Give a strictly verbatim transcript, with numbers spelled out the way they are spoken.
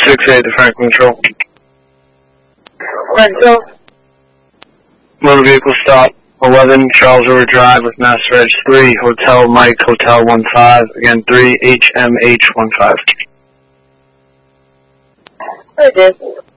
six eight to Franklin Control. Franklin. Motor vehicle stop eleven Charles River Drive with Mass Reg three Hotel Mike Hotel one five. Again three H M H one five. I did.